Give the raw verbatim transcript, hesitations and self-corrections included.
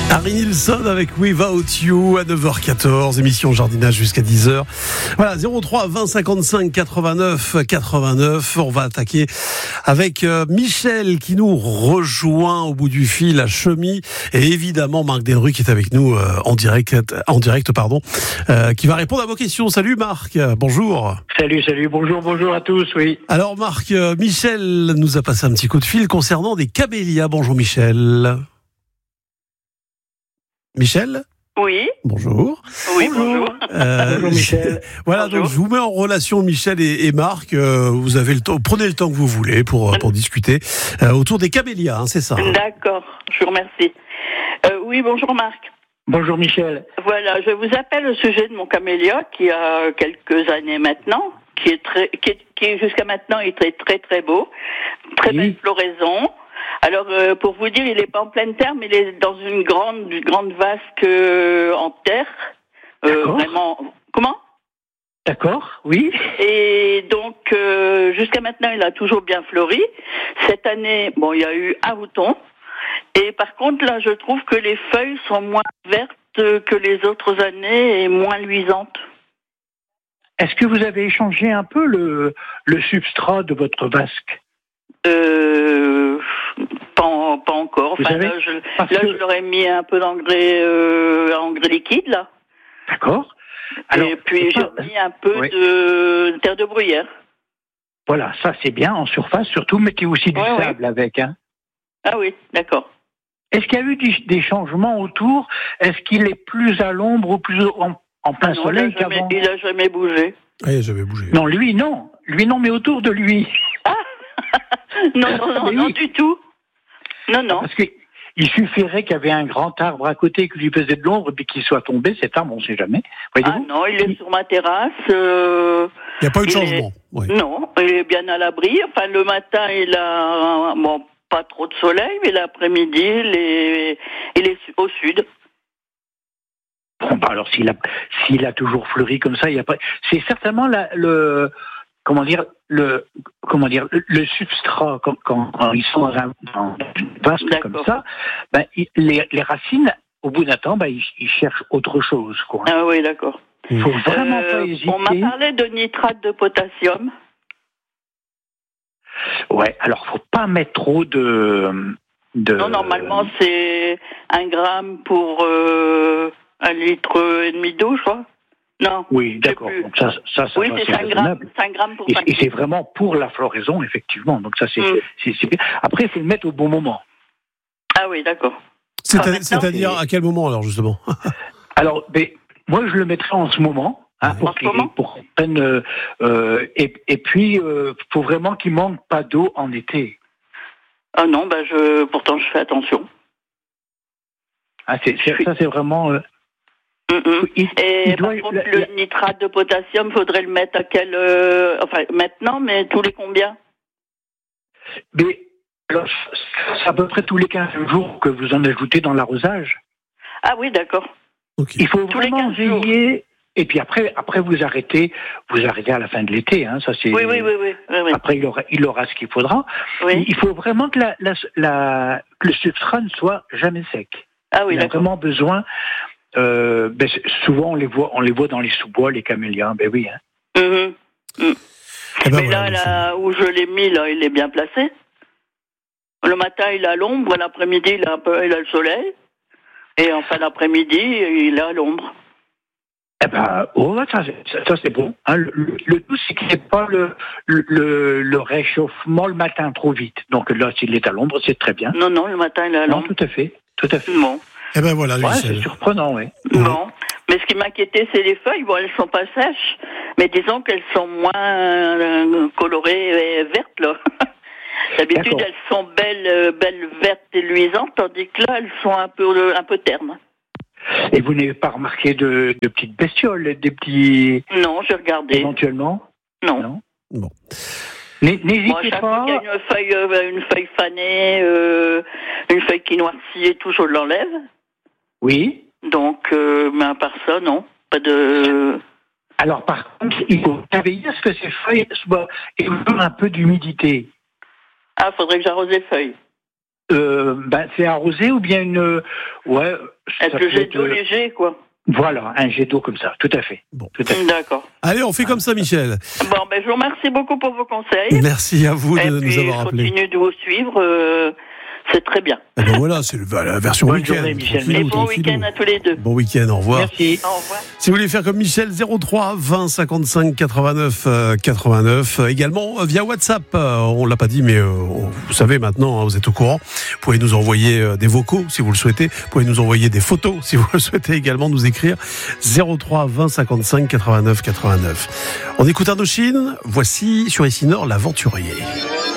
Harry Nilsson avec Without You à neuf heures quatorze, émission jardinage jusqu'à dix heures. Voilà, zéro trois vingt cinquante-cinq quatre-vingt-neuf quatre-vingt-neuf. On va attaquer avec euh, Michel qui nous rejoint au bout du fil à Chemie, et évidemment Marc Delru qui est avec nous euh, en direct, en direct pardon, euh, qui va répondre à vos questions. Salut Marc, bonjour. Salut, salut, bonjour, bonjour à tous, oui. Alors Marc, euh, Michel nous a passé un petit coup de fil concernant des camélias. Bonjour Michel. Michel ? Oui. Bonjour. Oui, bonjour. Euh, Bonjour Michel. Voilà, Bonjour. donc je vous mets en relation Michel et, et Marc. Euh, vous avez le temps, prenez le temps que vous voulez pour, pour discuter euh, autour des camélias, hein, c'est ça. D'accord, je vous remercie. Euh, oui, bonjour Marc. Bonjour Michel. Voilà, je vous appelle au sujet de mon camélia qui a quelques années maintenant, qui est très, qui, est, qui est jusqu'à maintenant est très très très beau, très Oui. belle floraison. Alors, euh, pour vous dire, il n'est pas en pleine terre, mais il est dans une grande, une grande vasque euh, en terre. Euh, D'accord. vraiment. Comment ? D'accord, oui. Et donc, euh, jusqu'à maintenant, il a toujours bien fleuri. Cette année, bon, il y a eu un bouton. Et par contre, là, je trouve que les feuilles sont moins vertes que les autres années et moins luisantes. Est-ce que vous avez échangé un peu le, le substrat de votre vasque ? Euh, pas, pas encore. Vous Enfin, savez, là, je, parce là, que- je leur ai mis un peu d'engrais, euh, engrais liquide, là. D'accord. Et puis, j'ai c'est pas- mis un peu Oui. de terre de bruyère. Voilà, ça c'est bien en surface, surtout mettez aussi du Ouais, ouais. sable avec. Hein. Ah oui, d'accord. Est-ce qu'il y a eu des, des changements autour ? Est-ce qu'il est plus à l'ombre ou plus en, en plein Ah non, soleil il a jamais, qu'avant ? il a jamais bougé. Oui, j'avais bougé. Non, lui non. Lui non, mais autour de lui. Non, non, non, Mais non, oui. du tout. Non, non. Parce qu'il suffirait qu'il y avait un grand arbre à côté qui lui faisait de l'ombre et puis qu'il soit tombé, cet arbre, on ne sait jamais. Ah Voyez-vous ? non, il est sur ma terrasse. euh, Il n'y a pas eu de il changement. est- Oui. Non, il est bien à l'abri. Enfin, le matin, il a bon, pas trop de soleil, mais l'après-midi, il est, il est su- au sud. Bon, bah alors s'il a, s'il a toujours fleuri comme ça, il y a pas. C'est certainement la, le, comment dire, le, comment dire, le, le substrat quand, quand, quand ils sont dans un dans une vasque D'accord. comme ça, ben il- les, les racines, au bout d'un temps, ben ils, ils cherchent autre chose, quoi. Ah oui, d'accord. Il faut vraiment Euh, pas hésiter. on m'a parlé de nitrate de potassium. Ouais, alors faut pas mettre trop de. de Non, normalement, c'est un gramme pour euh, un litre et demi d'eau, je crois. Non. Oui, je sais d'accord. plus. Donc ça, ça, ça Oui, va, c'est c'est cinq grammes, raisonnable. cinq grammes pour Et, cinq et c'est vraiment pour la floraison, effectivement. Donc ça, c'est, Mm. c'est, c'est bien. Après, il faut le mettre au bon moment. Ah oui, d'accord. C'est Ah, à- maintenant, C'est-à-dire à quel moment alors justement ? Alors, ben, moi, je le mettrai en ce moment, hein, pour En ce qu'il moment pour qu'il prenne. Euh, euh, et, et puis, il euh, faut vraiment qu'il manque pas d'eau en été. Ah non, bah je, pourtant je fais attention. Hein, c'est, c'est- ça, c'est vraiment. Euh, Mm-mm. il, Et il doit- par contre, la- le la- nitrate de potassium, faudrait le mettre à quel... euh, enfin, maintenant, mais tous les combien ? mais, alors, c'est à peu près tous les quinze jours que vous en ajoutez dans l'arrosage. Ah oui, d'accord. Ok. Il faut Tous les vraiment quinze jours. veiller. Et puis après, après vous arrêtez, vous arrêtez à la fin de l'été. Hein, ça c'est. Oui, oui, oui, oui. oui, oui. Après, il aura, il aura ce qu'il faudra. Oui. Il faut vraiment que, la, la, la- que le substrat ne soit jamais sec. Ah oui, il a d'accord. vraiment besoin. Euh, ben, c'est- souvent, on les voit, on les voit dans les sous-bois, les camélias. Ben oui. Hein. Mhm. Mm. Eh ben Mais voilà, là, Michel. là où je l'ai mis, là, il est bien placé. Le matin, il a l'ombre. L'après-midi, il a un peu, il a le soleil. Et en fin d'après-midi, il est à l'ombre. Eh ben, oh, ça, c'est- ça, ça, c'est bon. Hein. Le, le- le tout, c'est qu'il n'y ait pas le, le, le réchauffement le matin trop vite. Donc là, s'il est à l'ombre, c'est très bien. Non, non, le matin, il est à Non, l'ombre. tout à fait. Tout à fait. Bon. Eh ben voilà, Ouais, c'est Michel. surprenant, oui. Bon. Mais ce qui m'inquiétait, c'est les feuilles. Bon, elles sont pas sèches, mais disons qu'elles sont moins euh, colorées et vertes, là. D'habitude, D'accord. elles sont belles, euh, belles vertes et luisantes, tandis que là, elles sont un peu, un peu ternes. Et vous n'avez pas remarqué de, de petites bestioles, des petits. Non, j'ai regardé. Éventuellement Non. Non. Bon. N'hé- Moi, N'hésitez chaque fois pas. qu'il y a une feuille, euh, une feuille fanée, euh, une feuille qui noircit et tout, je l'enlève. Oui. Donc, euh, mais à part ça, non. Pas de... Alors, par contre, il faut veiller à ce que ces feuilles soient aient un peu d'humidité. Ah, faudrait que j'arrose les feuilles. euh, ben, c'est arrosé ou bien une... Ouais, Avec le jet d'eau être, léger, quoi. Voilà, un jet d'eau comme ça, tout à fait. Bon. Tout à fait. D'accord. Allez, on fait comme ça, Michel. Bon, ben, je vous remercie beaucoup pour vos conseils. Merci à vous de Et nous puis, avoir je appelés. continue de vous suivre. euh, c'est très bien. Et ben voilà, c'est le- la version Bonne week-end. journée, Michel. Tranquillou, Et bon tranquillou. week-end à tous les deux. Bon week-end, au revoir. Merci. Au revoir. Si vous voulez faire comme Michel, zéro trois vingt cinquante-cinq quatre-vingt-neuf quatre-vingt-neuf. Également euh, via WhatsApp, euh, on l'a pas dit, mais euh, on- vous savez maintenant, hein, vous êtes au courant. Vous pouvez nous envoyer euh, des vocaux si vous le souhaitez. Vous pouvez nous envoyer des photos si vous le souhaitez également nous écrire. zéro trois vingt cinquante-cinq quatre-vingt-neuf quatre-vingt-neuf. On écoute Indochine. Voici sur Ici Nord l'aventurier.